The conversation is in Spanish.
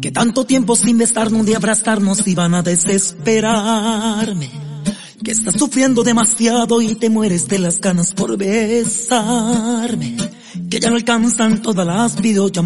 Que tanto tiempo sin besarnos, un día abrazarnos y van a desesperarme. Que estás sufriendo demasiado y te mueres de las ganas por besarme. Que ya no alcanzan todas las videollamadas.